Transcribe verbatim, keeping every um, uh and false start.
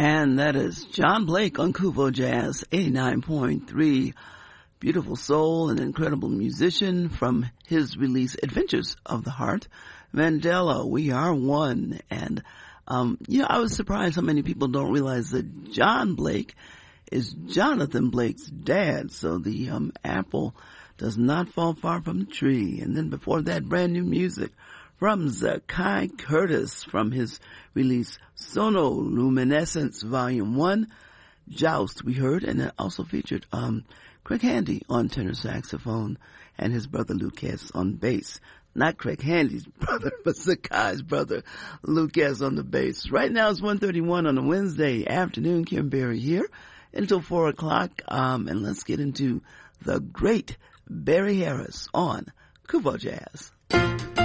And that is John Blake on Kuvo Jazz eighty-nine point three. Beautiful soul, an incredible musician from his release Adventures of the Heart. Mandela, We Are One. And, um, you know, I was surprised how many people don't realize that John Blake is Jonathan Blake's dad. So the, um, apple does not fall far from the tree. And then before that, brand new music from Zakai Curtis from his release Sonoluminescence Volume one. Joust we heard, and it also featured um Craig Handy on tenor saxophone and his brother Lucas on bass. Not Craig Handy's brother, but Zakai's brother Lucas on the bass. Right now it's one thirty-one on a Wednesday afternoon. Kim Berry here until four o'clock. Um, and let's get into the great Barry Harris on Kuvo Jazz.